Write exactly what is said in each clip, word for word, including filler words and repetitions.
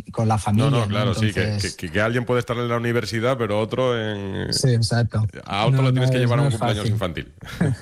con la familia. No, no, ¿no? claro, Entonces, sí, que, que, que alguien puede estar en la universidad, pero otro en... sí, exacto. A otro No, lo no tienes que es, llevar a no un es cumpleaños fácil. infantil.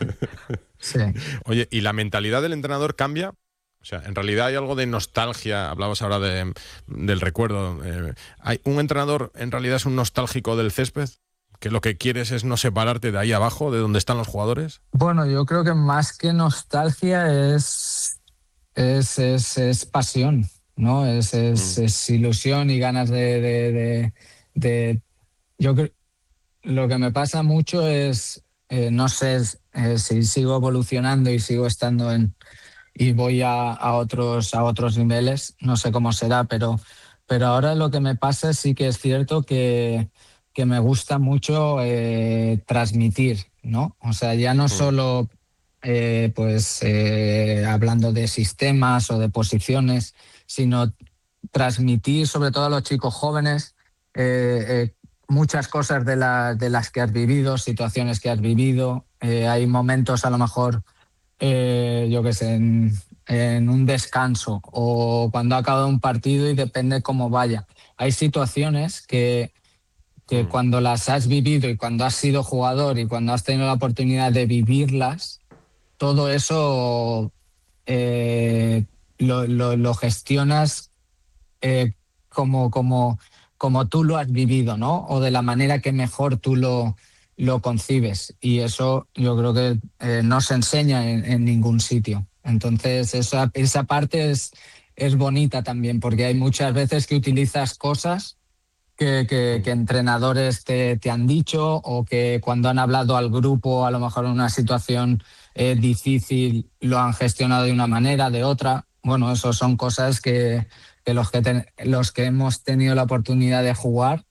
Sí. Oye, ¿y la mentalidad del entrenador cambia? O sea, en realidad hay algo de nostalgia, hablabas ahora de, del recuerdo. Eh, ¿hay un entrenador en realidad es un nostálgico del césped? ¿Que lo que quieres es no separarte de ahí abajo, de donde están los jugadores? Bueno, yo creo que más que nostalgia es, es, es, es pasión, ¿no? Es, es, Mm, es ilusión y ganas de, de, de, de- Yo creo, lo que me pasa mucho es, eh, no sé eh, si sigo evolucionando y sigo estando en, y voy a, a otros, a otros niveles, no sé cómo será, pero, pero ahora lo que me pasa sí que es cierto que, que me gusta mucho eh, transmitir, ¿no? O sea, ya no mm, solo eh, pues eh, hablando de sistemas o de posiciones, sino transmitir sobre todo a los chicos jóvenes eh, eh, muchas cosas de, la- de las que has vivido, situaciones que has vivido. Eh, hay momentos a lo mejor eh, yo qué sé, en, en un descanso o cuando ha acabado un partido y depende cómo vaya. Hay situaciones que, que mm, cuando las has vivido y cuando has sido jugador y cuando has tenido la oportunidad de vivirlas, todo eso eh, lo, lo- lo gestionas eh, como, como, como tú lo has vivido, ¿no? O de la manera que mejor tú lo, lo concibes. Y eso yo creo que eh, no se enseña en, en ningún sitio. Entonces, esa, esa parte es, es bonita también, porque hay muchas veces que utilizas cosas que, que- que mm, entrenadores te, te han dicho o que cuando han hablado al grupo, a lo mejor en una situación eh, difícil, lo han gestionado de una manera, de otra. Bueno, eso son cosas que, que los que, ten- los que hemos tenido la oportunidad de jugar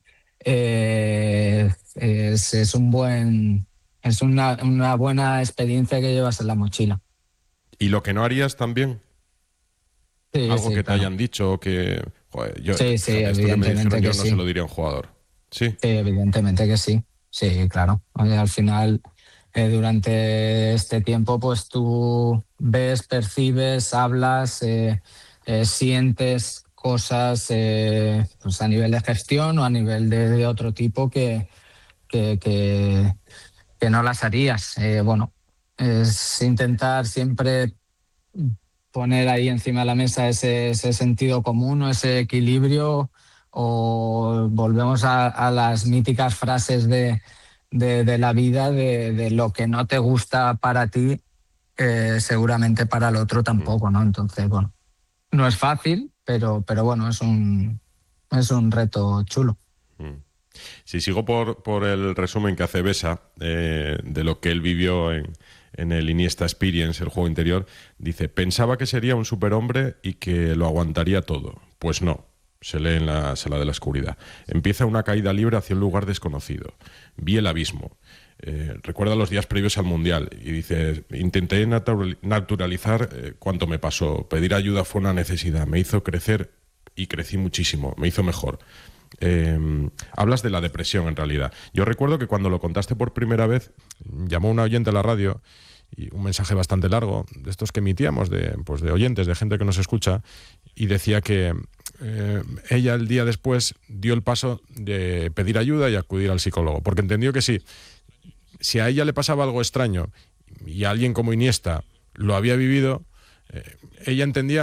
eh, es, es un buen, es una, una buena experiencia que llevas en la mochila. ¿Y lo que no harías también? Sí, Algo sí, que te claro. hayan dicho o que... Joder, yo, Sí, sí, fíjate, esto que me dijeron evidentemente yo que no se sí. lo diría a un jugador. Sí. Sí, evidentemente que sí. Sí, claro. Oye, al final, eh, durante este tiempo, pues tú ves, percibes, hablas, eh, eh, sientes cosas eh, pues a nivel de gestión o a nivel de, de otro tipo que, que, que, que no las harías. Eh, bueno, es intentar siempre poner ahí encima de la mesa ese, ese sentido común o ese equilibrio, o volvemos a, a las míticas frases de, de, de la vida, de, de lo que no te gusta para ti, eh, seguramente para el otro Mm, tampoco, ¿no? Entonces, bueno, no es fácil, pero, pero bueno, es un, es un reto chulo. mm. Si sigo por, por el resumen que hace Besa eh, de lo que él vivió en, en el Iniesta Experience, el juego interior, dice, pensaba que sería un superhombre y que lo aguantaría todo. Pues no, se lee en la sala de la oscuridad. Empieza una caída libre hacia un lugar desconocido. Vi el abismo. Eh, recuerda los días previos al Mundial y dice, intenté natural- naturalizar eh, cuanto me pasó. Pedir ayuda fue una necesidad. Me hizo crecer y crecí muchísimo. Me hizo mejor. Eh, hablas de la depresión en realidad. Yo recuerdo que cuando lo contaste por primera vez, llamó una oyente a la radio y un mensaje bastante largo, de estos que emitíamos, de, pues de oyentes, de gente que nos escucha, y decía que eh, ella el día después dio el paso de pedir ayuda y acudir al psicólogo, porque entendió que sí, si a ella le pasaba algo extraño y a alguien como Iniesta lo había vivido, eh, ella entendía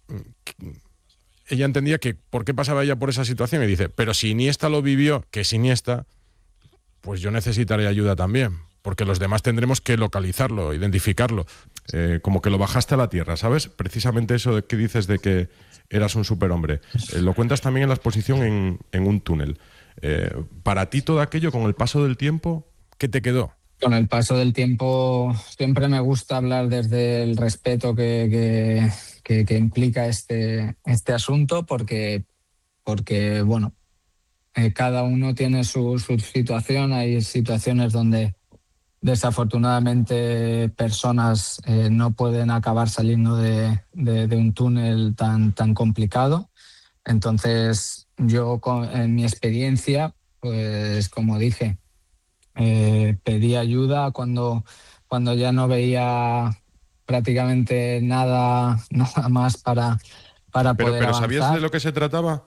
ella entendía que por qué pasaba ella por esa situación y dice, pero si Iniesta lo vivió, que es Iniesta, pues yo necesitaré ayuda también, porque los demás tendremos que localizarlo, identificarlo, eh, como que lo bajaste a la tierra, ¿sabes? Precisamente eso de que dices de que eras un superhombre. Eh, lo cuentas también en la exposición en, en un túnel. Eh, para ti todo aquello con el paso del tiempo, ¿qué te quedó? Con el paso del tiempo siempre me gusta hablar desde el respeto que, que, que- que implica este, este asunto, porque, porque bueno, eh, cada uno tiene su, su situación. Hay situaciones donde desafortunadamente personas eh, no pueden acabar saliendo de, de- de un túnel tan, tan complicado. Entonces, yo con- en mi experiencia, pues como dije, eh, pedí ayuda cuando, cuando ya no veía prácticamente nada, nada más para, para Pero, poder pero ¿sabías de avanzar. lo que se trataba?